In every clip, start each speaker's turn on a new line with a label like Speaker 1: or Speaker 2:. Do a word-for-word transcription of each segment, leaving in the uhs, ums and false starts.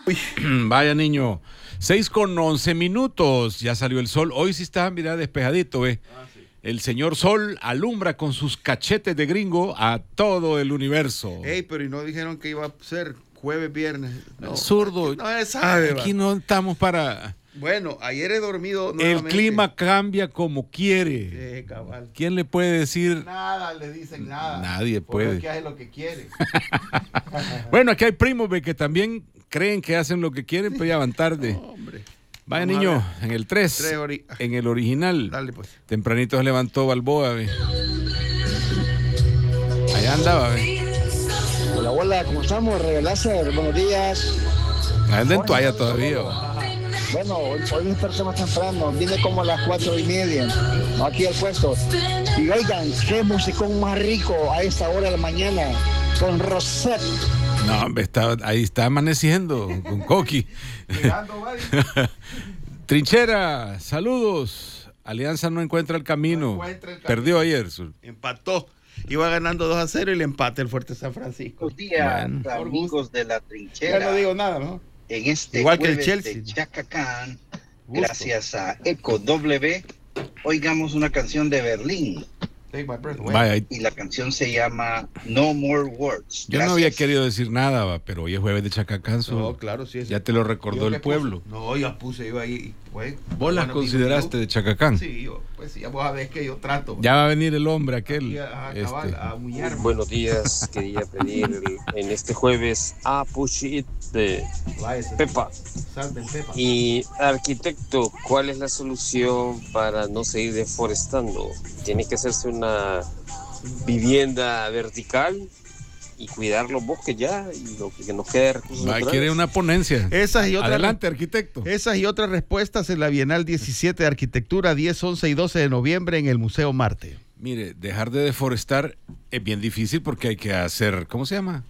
Speaker 1: Uy. Vaya niño, seis con once minutos, ya salió el sol. Hoy sí está, mira, despejadito, ¿eh? Ah, sí. El señor Sol alumbra con sus cachetes de gringo a todo el universo.
Speaker 2: Ey, pero y no dijeron que iba a ser jueves, viernes. No,
Speaker 1: zurdo.
Speaker 2: No se sabe.
Speaker 1: Aquí va. No estamos para...
Speaker 2: Bueno, ayer he dormido
Speaker 1: nuevamente. El clima cambia como quiere.
Speaker 2: Sí, cabal.
Speaker 1: ¿Quién le puede decir?
Speaker 2: Nada, le dicen nada.
Speaker 1: Nadie puede.
Speaker 2: Porque hace lo que quiere.
Speaker 1: Bueno, aquí hay primos ve, que también creen que hacen lo que quieren, pero ya van tarde.
Speaker 2: No, hombre.
Speaker 1: Vaya niño, en el tres, en el original.
Speaker 2: Dale, pues.
Speaker 1: Tempranito se levantó Balboa, ve. Allá andaba, ve.
Speaker 3: Hola, hola, ¿cómo estamos? Revelacer, buenos días.
Speaker 1: Anda en toalla todavía, va.
Speaker 3: Bueno, hoy, hoy me desperté más temprano, vine como a las cuatro y media, aquí al puesto. Y oigan, qué musicón más rico a esta hora de la mañana, con Rosette.
Speaker 1: No, hombre, está, ahí está amaneciendo, con Coqui. Trinchera, saludos. Alianza no encuentra el camino. No encuentra el camino. Perdió ayer. Sur.
Speaker 2: Empató. Iba ganando dos a cero y le empate el Fuerte San Francisco.
Speaker 3: Buenos días, bueno, amigos de la Trinchera.
Speaker 2: Ya no digo nada, ¿no?
Speaker 3: En este
Speaker 2: igual que
Speaker 3: jueves
Speaker 2: el Chelsea
Speaker 3: de Chacacán, gracias a Eco W, oigamos una canción de Berlín.
Speaker 1: Vaya.
Speaker 3: Y la canción se llama No More Words.
Speaker 1: Yo gracias. No había querido decir nada, va, pero hoy es jueves de Chacacán.
Speaker 2: No, claro, sí. Es
Speaker 1: ya te lo recordó el pueblo.
Speaker 2: Puse, no, ya puse yo ahí. Pues,
Speaker 1: ¿Vos las consideraste de Chacacán?
Speaker 2: Sí, yo, pues ya vos sabés que yo trato.
Speaker 1: Ya va a venir el hombre aquel.
Speaker 2: A, a, este. a, a
Speaker 4: Buenos días, quería pedir en este jueves a Push It de Pepa.
Speaker 2: Pepa.
Speaker 4: Y arquitecto, ¿cuál es la solución para no seguir deforestando? Tiene que hacerse una vivienda vertical y cuidar los bosques ya y lo que nos queda de recursos naturales.
Speaker 1: Quiere una ponencia.
Speaker 2: Esas y otras,
Speaker 1: adelante, arquitecto.
Speaker 2: Esas y otras respuestas en la Bienal diecisiete de Arquitectura, diez, once y doce de noviembre en el Museo Marte.
Speaker 1: Mire, dejar de deforestar es bien difícil porque hay que hacer, ¿cómo se llama?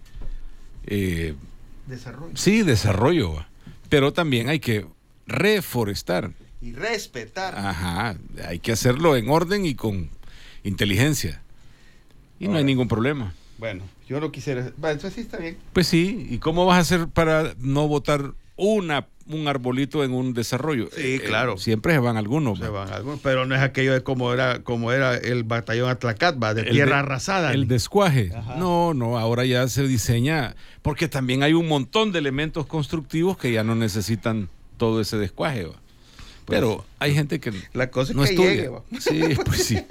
Speaker 1: Eh,
Speaker 2: desarrollo.
Speaker 1: Sí, desarrollo. Pero también hay que reforestar.
Speaker 2: Y respetar.
Speaker 1: Ajá, hay que hacerlo en orden y con inteligencia. Y Ahora, no hay ningún problema.
Speaker 2: Bueno, yo no quisiera... Bueno, eso sí está bien.
Speaker 1: Pues sí, ¿y cómo vas a hacer para no botar una, un arbolito en un desarrollo?
Speaker 2: Sí,
Speaker 1: eh,
Speaker 2: claro.
Speaker 1: Eh, siempre se van algunos.
Speaker 2: Se van algunos, pero no es aquello de como era, como era el batallón Atlacat, va, de el tierra de, arrasada.
Speaker 1: El descuaje. Ajá. No, no, ahora ya se diseña, porque también hay un montón de elementos constructivos que ya no necesitan todo ese descuaje, va. Pero pues, hay gente que
Speaker 2: la cosa es
Speaker 1: no
Speaker 2: que
Speaker 1: estudia.
Speaker 2: Llegue, va.
Speaker 1: Sí, pues sí.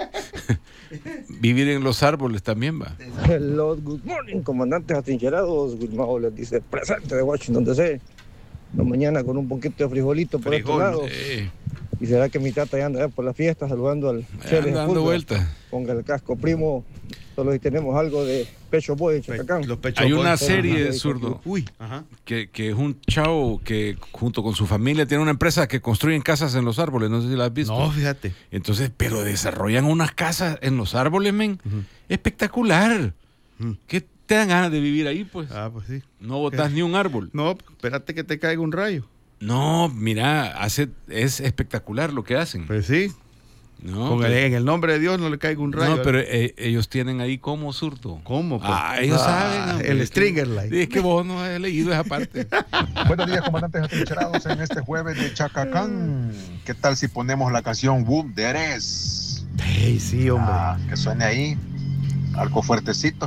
Speaker 1: Vivir en los árboles también va.
Speaker 5: Hello, good morning, comandantes atrincherados. Guzmán les dice presente de Washington D C. La mañana con un poquito de frijolito por
Speaker 1: Frijol,
Speaker 5: estos lados.
Speaker 1: Eh.
Speaker 5: Y será que mi tata ya anda por la fiesta saludando al
Speaker 1: Cheles dando vueltas.
Speaker 5: Ponga el casco, primo. Solo si tenemos algo de Pecho Boy en Chacacán.
Speaker 1: Los Hay boy. Una serie, de zurdo,
Speaker 2: Uy, ajá.
Speaker 1: Que, que es un chavo que junto con su familia tiene una empresa que construyen casas en los árboles. No sé si la has visto.
Speaker 2: No, fíjate.
Speaker 1: Entonces, pero desarrollan unas casas en los árboles, men. Uh-huh. Espectacular. Uh-huh. ¿Qué te dan ganas de vivir ahí, pues?
Speaker 2: Ah, pues sí.
Speaker 1: No botas ni un árbol.
Speaker 2: No, espérate que te caiga un rayo.
Speaker 1: No, mira, hace, es espectacular lo que hacen.
Speaker 2: Pues sí.
Speaker 1: No,
Speaker 2: Con
Speaker 1: pero,
Speaker 2: el, en el nombre de Dios no le caiga un rayo.
Speaker 1: No, pero eh, ellos tienen ahí como zurdo.
Speaker 2: ¿Cómo? Pues?
Speaker 1: Ah, ellos
Speaker 2: ah,
Speaker 1: saben.
Speaker 2: El Stringer Light.
Speaker 1: Es que vos no has leído esa parte.
Speaker 6: Buenos días, comandantes atrincherados en este jueves de Chacacán. ¿Qué tal si ponemos la canción Boom de Eres?
Speaker 2: Hey, sí, hombre.
Speaker 6: Ah, que suene ahí, algo fuertecito.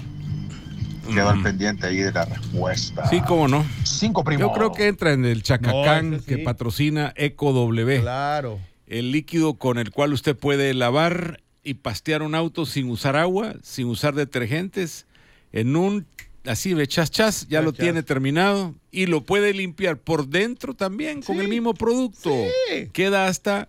Speaker 6: Quedo mm. al pendiente ahí de la respuesta.
Speaker 1: Sí, cómo no.
Speaker 6: Cinco primos.
Speaker 1: Yo creo que entra en el Chacacán
Speaker 2: no, sí.
Speaker 1: que patrocina Eco W.
Speaker 2: Claro.
Speaker 1: El líquido con el cual usted puede lavar y pastear un auto sin usar agua, sin usar detergentes, en un, así de chas chas, ya chas, lo chas. tiene terminado y lo puede limpiar por dentro también sí. con el mismo producto.
Speaker 2: Sí.
Speaker 1: Queda hasta,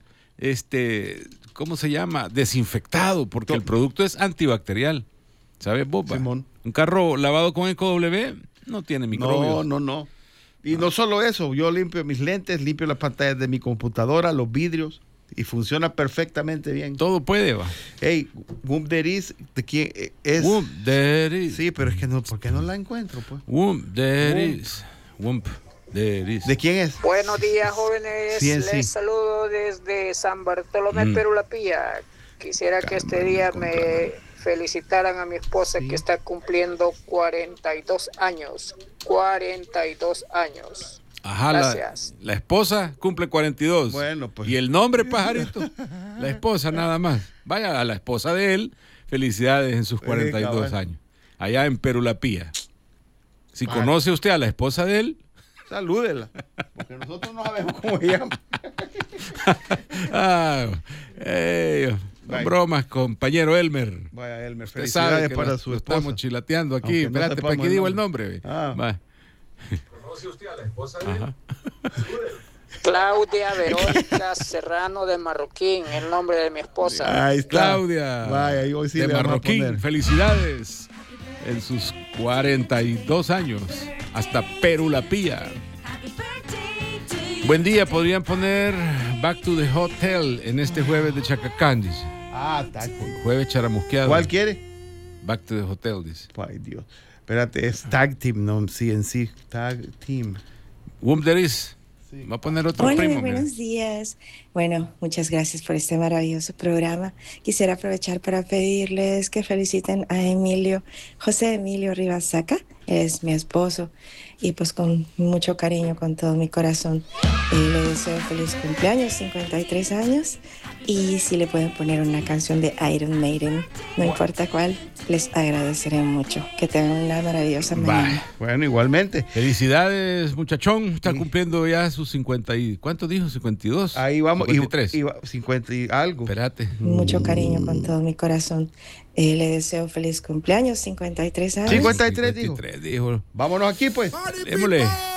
Speaker 1: este, ¿cómo se llama? Desinfectado, porque Top. el producto es antibacterial. ¿Sabes, Boba?
Speaker 2: Simón.
Speaker 1: Un carro lavado con Eco W no tiene microbios.
Speaker 2: No, no, no. Y no. no solo eso, yo limpio mis lentes, limpio las pantallas de mi computadora, los vidrios. Y funciona perfectamente bien.
Speaker 1: Todo puede, va.
Speaker 2: Hey, Womb There Is, ¿de quién es?
Speaker 1: Womb There Is.
Speaker 2: Sí, pero es que no, ¿por qué no la encuentro, pues?
Speaker 1: Womb There Is. Womb There Is.
Speaker 2: ¿De quién es?
Speaker 7: Buenos días, jóvenes.
Speaker 2: Sí,
Speaker 7: Les
Speaker 2: sí.
Speaker 7: saludo desde San Bartolomé, mm. Perú, La Pilla. Quisiera Caramba, que este día me felicitaran a mi esposa sí. que está cumpliendo cuarenta y dos años. cuarenta y dos años.
Speaker 1: Ajá, la,
Speaker 7: Gracias.
Speaker 1: la esposa cumple cuarenta y dos.
Speaker 2: Bueno, pues.
Speaker 1: Y el nombre, pajarito, la esposa nada más. Vaya a la esposa de él, felicidades en sus cuarenta y dos
Speaker 2: cabal.
Speaker 1: años. Allá en Perulapía. Si
Speaker 2: Ah.
Speaker 1: conoce usted a la esposa de él,
Speaker 2: Salúdela. Porque nosotros no sabemos cómo se llama.
Speaker 1: ah, ey,
Speaker 2: Bye.
Speaker 1: bromas, compañero Elmer.
Speaker 2: Vaya, Elmer,
Speaker 1: Usted sabe
Speaker 2: felicidades
Speaker 1: que
Speaker 2: para
Speaker 1: lo-
Speaker 2: su
Speaker 1: lo
Speaker 2: esposa.
Speaker 1: estamos chilateando aquí.
Speaker 2: Aunque no
Speaker 1: Espérate,
Speaker 2: sepamos
Speaker 1: para que
Speaker 2: el
Speaker 1: digo el
Speaker 2: nombre.
Speaker 1: nombre.
Speaker 2: Ah.
Speaker 1: Va.
Speaker 8: ¿Conoce usted a la esposa de él?
Speaker 1: Ajá.
Speaker 7: Claudia Verónica Serrano de Marroquín, el nombre de mi esposa.
Speaker 2: Ahí está.
Speaker 1: Claudia
Speaker 2: Vaya, y hoy sí
Speaker 1: de
Speaker 2: le vamos a
Speaker 1: Marroquín.
Speaker 2: poner.
Speaker 1: Felicidades en sus cuarenta y dos años. Hasta Perulapía. Buen día, podrían poner Back to the Hotel en este jueves de Chacacán, dice.
Speaker 2: Ah, está.
Speaker 1: Jueves charamusqueado.
Speaker 2: ¿Cuál quiere?
Speaker 1: Back to the Hotel, dice.
Speaker 2: Ay, Dios. Espérate, es Tag Team, no C N C. Tag Team.
Speaker 1: Wum there is. Va a poner otro
Speaker 9: Hola,
Speaker 1: primo.
Speaker 9: muy
Speaker 1: mira.
Speaker 9: buenos días. Bueno, muchas gracias por este maravilloso programa. Quisiera aprovechar para pedirles que feliciten a Emilio, José Emilio Rivasaca, es mi esposo, y pues con mucho cariño, con todo mi corazón, eh, le deseo feliz cumpleaños, cincuenta y tres años, y si le pueden poner una canción de Iron Maiden, no importa cuál, les agradeceré mucho. Que tengan una maravillosa mañana.
Speaker 1: Bye.
Speaker 2: Bueno, igualmente.
Speaker 1: Felicidades, muchachón. Está
Speaker 2: Sí.
Speaker 1: cumpliendo ya sus cincuenta y... ¿Cuánto dijo? cincuenta y dos.
Speaker 2: Ahí vamos.
Speaker 1: cincuenta y tres.
Speaker 2: Y, y va- cincuenta y algo.
Speaker 1: Espérate.
Speaker 9: Mucho cariño, con todo mi corazón. Eh, le deseo feliz cumpleaños, cincuenta y tres años.
Speaker 2: cincuenta y tres dijo.
Speaker 1: cincuenta y tres dijo.
Speaker 2: Vámonos aquí, pues.
Speaker 1: Démosle.